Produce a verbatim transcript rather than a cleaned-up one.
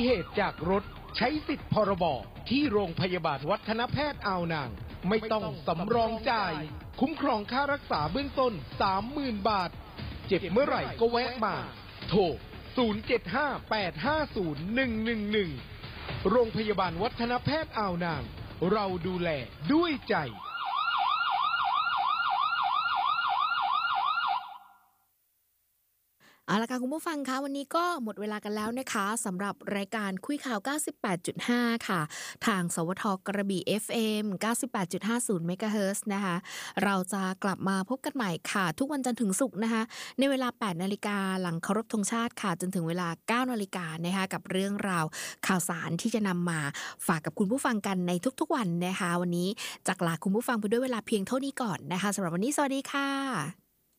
เหตุจากรถใช้สิทธิ์พรบที่โรงพยาบาลวัฒนแพทย์อ่าวนางไม่ต้องสำรองจ่ายคุ้มครองค่ารักษาเบื้องต้น สามหมื่น บาทเจ็บเมื่อไหร่ก็แวะมาโทร ศูนย์ เจ็ด ห้า แปด ห้า ศูนย์ หนึ่ง หนึ่ง หนึ่ง โรงพยาบาลวัฒนแพทย์อ่าวนางเราดูแลด้วยใจเอาละค่ะคุณผู้ฟังคะวันนี้ก็หมดเวลากันแล้วนะคะสำหรับรายการคุยข่าว เก้าสิบแปดจุดห้า ค่ะทางสวทกระบี่ เอฟ เอ็ม เก้าสิบแปดจุดห้าศูนย์ เมกะเฮิรตซ์นะคะเราจะกลับมาพบกันใหม่ค่ะทุกวันจันทร์ถึงศุกร์นะคะในเวลา แปดนาฬิกาหลังเคารพธงชาติค่ะจนถึงเวลา เก้านาฬิกานะคะกับเรื่องราวข่าวสารที่จะนำมาฝากกับคุณผู้ฟังกันในทุกๆวันนะคะวันนี้จากลาคุณผู้ฟังไปด้วยเวลาเพียงเท่านี้ก่อนนะคะสำหรับวันนี้สวัสดีค่ะ